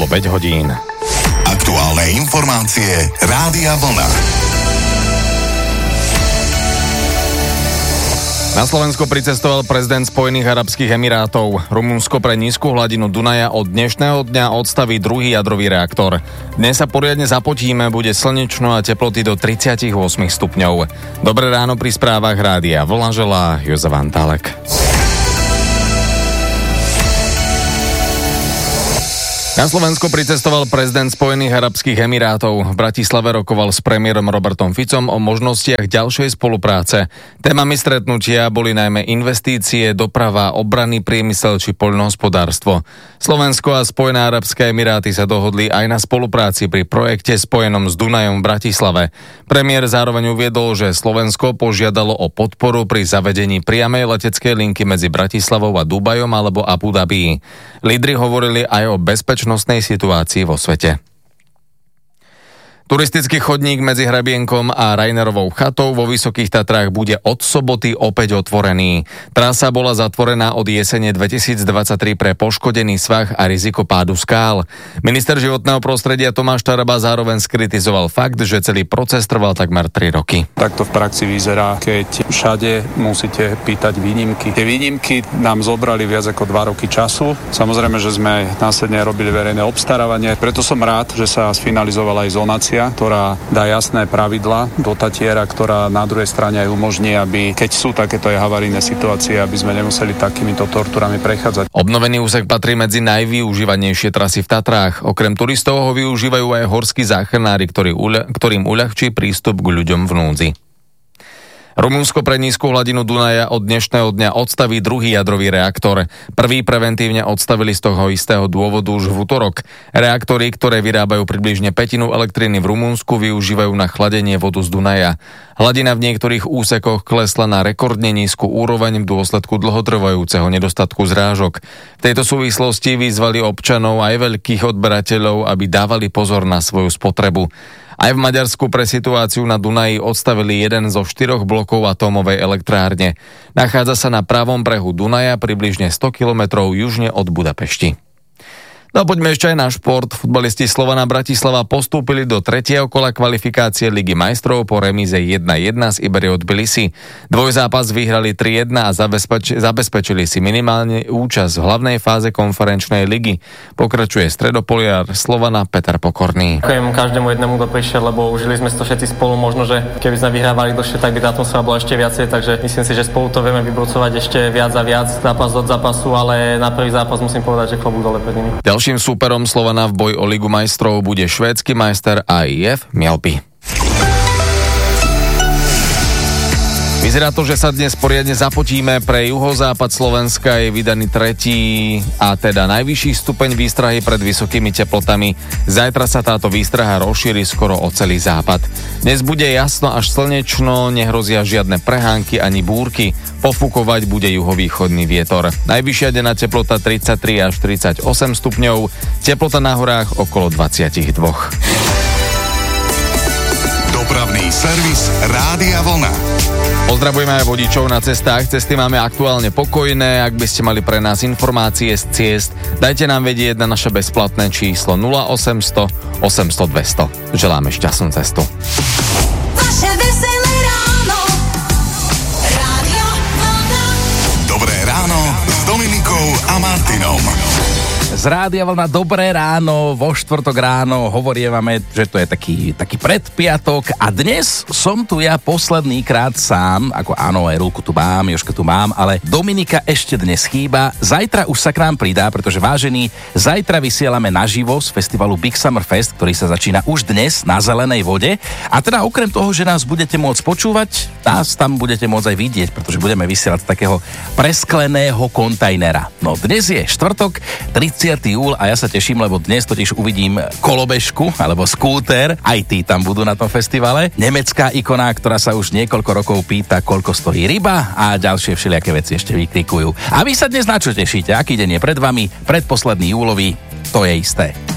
bolo 5 hodín. Aktuálne informácie Rádia Vlna. Na Slovensko pricestoval prezident Spojených arabských emirátov. Rumunsko pre nízku hladinu Dunaja od dnešného dňa odstaví druhý jadrový reaktor. Dnes sa poriadne zapotíme, bude slnečno a teploty do 38 stupňov. Dobré ráno pri správach Rádia Vlna želá Jozef Antálek. Na Slovensko pricestoval prezident Spojených arabských emirátov. V Bratislave rokoval s premiérom Robertom Ficom o možnostiach ďalšej spolupráce. Témami stretnutia boli najmä investície, doprava, obranný priemysel či poľnohospodárstvo. Slovensko a Spojené arabské emiráty sa dohodli aj na spolupráci pri projekte spojenom s Dunajom v Bratislave. Premiér zároveň uviedol, že Slovensko požiadalo o podporu pri zavedení priamej leteckej linky medzi Bratislavou a Dubajom alebo Abu Dhabi. Lídri hovorili aj o bezpečnostnej situácii vo svete. Turistický chodník medzi Hrabienkom a Rainerovou chatou vo Vysokých Tatrách bude od soboty opäť otvorený. Trasa bola zatvorená od jesene 2023 pre poškodený svah a riziko pádu skál. Minister životného prostredia Tomáš Taraba zároveň skritizoval fakt, že celý proces trval takmer 3 roky. Tak to v praxi vyzerá, keď všade musíte pýtať výnimky. Tie výnimky nám zobrali viac ako 2 roky času. Samozrejme, že sme následne robili verejné obstarávanie. Preto som rád, že sa sfinalizovala aj zonácia, ktorá dá jasné pravidlá do Tatiera, ktorá na druhej strane aj umožní, aby keď sú takéto havarijné situácie, aby sme nemuseli takýmito tortúrami prechádzať. Obnovený úsek patrí medzi najvyužívanejšie trasy v Tatrách. Okrem turistov ho využívajú aj horskí záchranári, ktorým uľahčí prístup k ľuďom v núdzi. Rumunsko pre nízku hladinu Dunaja od dnešného dňa odstaví druhý jadrový reaktor. Prvý preventívne odstavili z toho istého dôvodu už v utorok. Reaktory, ktoré vyrábajú približne pätinu elektriny v Rumunsku, využívajú na chladenie vodu z Dunaja. Hladina v niektorých úsekoch klesla na rekordne nízku úroveň v dôsledku dlhotrvajúceho nedostatku zrážok. V tejto súvislosti vyzvali občanov aj veľkých odberateľov, aby dávali pozor na svoju spotrebu. Aj v Maďarsku pre situáciu na Dunaji odstavili jeden zo 4 blokov atómovej elektrárne. Nachádza sa na pravom brehu Dunaja, približne 100 kilometrov južne od Budapešti. No a poďme ešte aj na šport. Futbalisti Slovana Bratislava postúpili do 3. kola kvalifikácie Ligy majstrov po remíze 1-1 z Iberia Tbilisi. Dvojzápas vyhrali 3-1 a zabezpečili si minimálne účasť v hlavnej fáze konferenčnej ligy. Pokračuje stredopoliar Slovana Peter Pokorný. Ďakujem každému jednému, kto prišiel, lebo užili sme to všetci spolu. Možno, že keby sme vyhrávali dlhšie, tak by tá atmosféra bola ešte viacej, takže myslím si, že spolu to vieme vybrucovať ešte viac a viac zápas od zápasu, ale na prvý zápas musím povedať, že klobúk dole pred nimi. Ďalším súperom Slovana v boji o Ligu majstrov bude švédsky majster AIF Mjällby. Vyzerá to, že sa dnes poriadne zapotíme. Pre juhozápad Slovenska je vydaný 3. a teda najvyšší stupeň výstrahy pred vysokými teplotami. Zajtra sa táto výstraha rozšíri skoro o celý západ. Dnes bude jasno až slnečno, nehrozia žiadne prehánky ani búrky. Pofúkovať bude juhovýchodný vietor. Najvyššia denná teplota 33 až 38 stupňov, teplota na horách okolo 22. Dopravný servis Rádia Vlna. Pozdravujeme aj vodičov na cestách. Cesty máme aktuálne pokojné. Ak by ste mali pre nás informácie z ciest, dajte nám vedieť na naše bezplatné číslo 0800 800 200. Želáme šťastnú cestu. Vaše veselé ráno. Rádio Vlna. Dobré ráno s Dominikou a Martinom. Z Rádia Vlna dobré ráno, vo štvrtok ráno hovorievame, že to je taký predpiatok a dnes som tu ja posledný krát sám, ako áno, aj Rúku tu mám, Jožka tu mám, ale Dominika ešte dnes chýba, zajtra už sa k nám pridá, pretože vážení, zajtra vysielame naživo z festivalu Big Summer Fest, ktorý sa začína už dnes na Zelenej vode a teda okrem toho, že nás budete môcť počúvať, nás tam budete môcť aj vidieť, pretože budeme vysielať z takého preskleného kontajnera. No dnes je štvrtok, 30. júl a ja sa teším, lebo dnes totiž uvidím kolobežku alebo skúter, aj tí tam budú na tom festivale. Nemecká ikona, ktorá sa už niekoľko rokov pýta, koľko stojí ryba a ďalšie všelijaké veci ešte vykrikujú. A vy sa dnes na čo tešíte? Aký deň je pred vami? Predposledný júlový, to je isté.